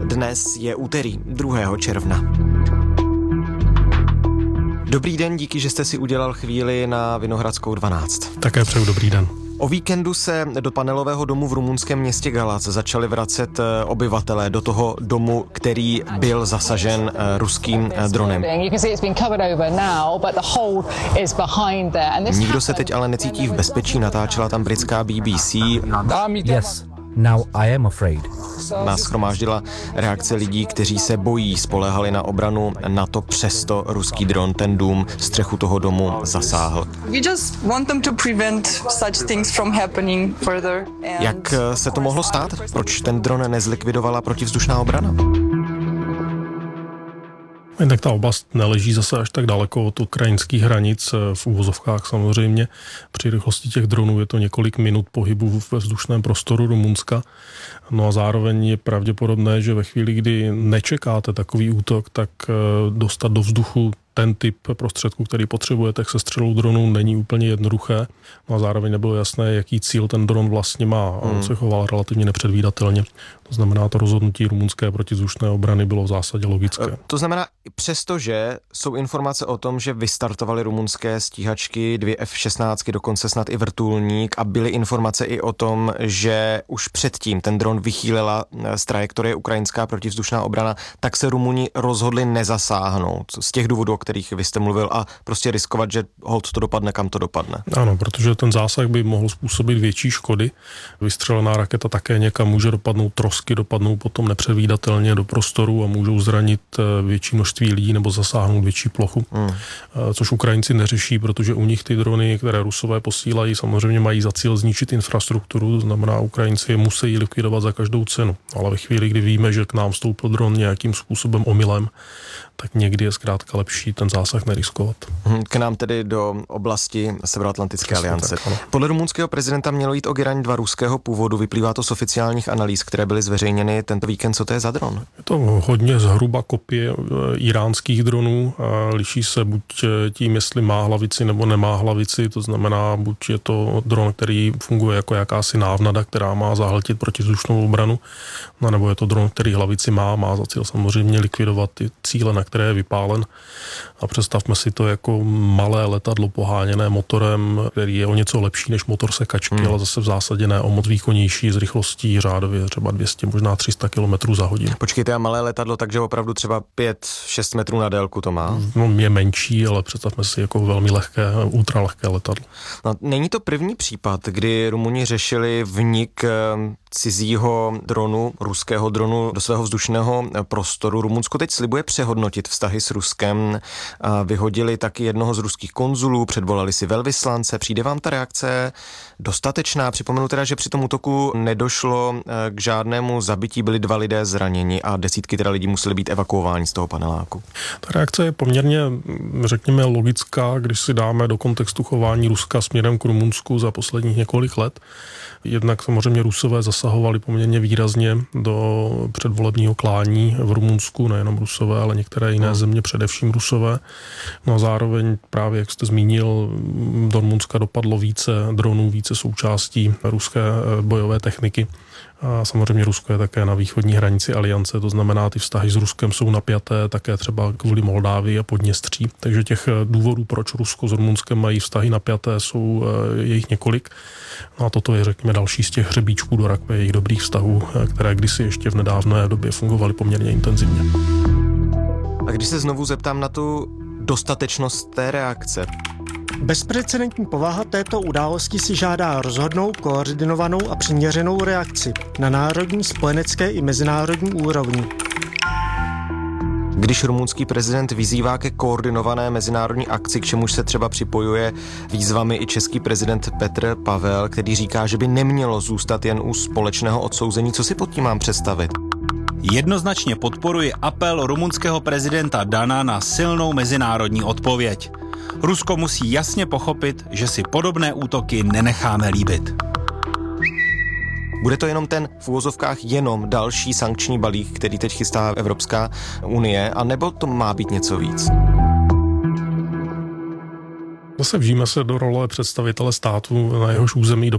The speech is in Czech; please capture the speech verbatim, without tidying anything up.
Dnes je úterý druhého června. Dobrý den, díky, že jste si udělal chvíli na Vinohradskou dvanáct. Také přeju dobrý den. O víkendu se do panelového domu v rumunském městě Galați začali vracet obyvatelé do toho domu, který byl zasažen ruským dronem. Nikdo se teď ale necítí v bezpečí, natáčela tam britská B B C. Yes. Now I am afraid. Nás shromáždila reakce lidí, kteří se bojí, spoléhali na obranu NATO, přesto ruský dron ten dům, střechu toho domu zasáhl. Jak se to mohlo stát? Proč ten dron nezlikvidovala protivzdušná obrana? Tak ta oblast neleží zase až tak daleko od ukrajinských hranic, v úvozovkách samozřejmě. Při rychlosti těch dronů je to několik minut pohybu ve vzdušném prostoru Rumunska. No a zároveň je pravděpodobné, že ve chvíli, kdy nečekáte takový útok, tak dostat do vzduchu ten typ prostředků, který potřebujete se střelou dronů, není úplně jednoduché. No a zároveň nebylo jasné, jaký cíl ten dron vlastně má. A on se choval relativně nepředvídatelně. To znamená, to rozhodnutí rumunské protivzdušné obrany bylo v zásadě logické. To znamená, přestože jsou informace o tom, že vystartovaly rumunské stíhačky, dvě F šestnáct, dokonce snad i vrtulník, a byly informace i o tom, že už předtím ten dron vychýlila z trajektorie ukrajinská protivzdušná obrana, tak se Rumuni rozhodli nezasáhnout z těch důvodů, o kterých vy jste mluvil, a prostě riskovat, že holt to dopadne, kam to dopadne. Ano, protože ten zásah by mohl způsobit větší škody. Vystřelená raketa také někam může dopadnout, trosky dopadnou potom nepředvídatelně do prostoru a můžou zranit větší množství lidí nebo zasáhnout větší plochu. Hmm. Což Ukrajinci neřeší, protože u nich ty drony, které Rusové posílají, samozřejmě mají za cíl zničit infrastrukturu, to znamená, Ukrajinci je musí likvidovat za každou cenu. Ale ve chvíli, kdy víme, že k nám vstoupil dron nějakým způsobem omylem, tak někdy je zkrátka lepší ten zásah neriskovat. K nám tedy do oblasti Severoatlantické aliance. Tak, podle rumunského prezidenta mělo jít o Geran dva ruského původu, vyplývá to z oficiálních analýz, které byly zveřejněny tento víkend. Co to je za dron? Je to hodně zhruba kopie iránských dronů. Liší se buď tím, jestli má hlavici nebo nemá hlavici, to znamená, buď je to dron, který funguje jako jakási návnada, která má zahltit protivzdušnou obranu, nebo je to dron, který hlavici má, má za cíl samozřejmě likvidovat ty cíle, na které je vypálen. A představme si to jako malé letadlo poháněné motorem, který je o něco lepší než motor sekačky, hmm. ale zase v zásadě ne o moc výkonnější, s rychlostí řádově třeba dvě stě, možná tři sta kilometrů za hodinu. Počkejte, a malé letadlo, takže opravdu třeba pět šest metrů na délku to má? No, je menší, ale představme si jako velmi lehké, ultralehké letadlo. No, není to první případ, kdy Rumuni řešili vnik cizího dronu, ruského dronu do svého vzdušného prostoru. Rumunsko teď slibuje přehodnotit vztahy s Ruskem. Vyhodili taky jednoho z ruských konzulů, předvolali si velvyslance. Přijde vám ta reakce dostatečná? Připomenu teda, že při tom útoku nedošlo k žádnému zabití, byli dva lidé zraněni a desítky teda lidí museli být evakuováni z toho paneláku. Ta reakce je poměrně, řekněme, logická, když si dáme do kontextu chování Ruska směrem k Rumunsku za posledních několik let. Jednak samozřejmě Rusové zasahovali poměrně výrazně do předvolebního klání v Rumunsku, nejenom Rusové, ale některé jiné země, především Rusové. No a zároveň právě, jak jste zmínil, do Rumunska dopadlo více dronů, více součástí ruské bojové techniky. A samozřejmě Rusko je také na východní hranici aliance, to znamená, ty vztahy s Ruskem jsou napjaté také třeba kvůli Moldávii a Podněstří. Takže těch důvodů, proč Rusko s Rumunskem mají vztahy napjaté, jsou jejich několik. No a toto je, řekněme, další z těch hřebíčků do rakve jejich dobrých vztahů, které kdysi ještě v nedávné době fungovaly poměrně intenzivně. A když se znovu zeptám na tu dostatečnost té reakce. Bezprecedentní povaha této události si žádá rozhodnou, koordinovanou a přiměřenou reakci na národní, spojenecké i mezinárodní úrovni. Když rumunský prezident vyzývá ke koordinované mezinárodní akci, k čemuž se třeba připojuje výzvami i český prezident Petr Pavel, který říká, že by nemělo zůstat jen u společného odsouzení, co si pod tím mám představit? Jednoznačně podporuji apel rumunského prezidenta Dana na silnou mezinárodní odpověď. Rusko musí jasně pochopit, že si podobné útoky nenecháme líbit. Bude to jenom ten v uvozovkách jenom další sankční balík, který teď chystá Evropská unie, anebo to má být něco víc? Zase vžijeme se do role představitele státu, na jehož území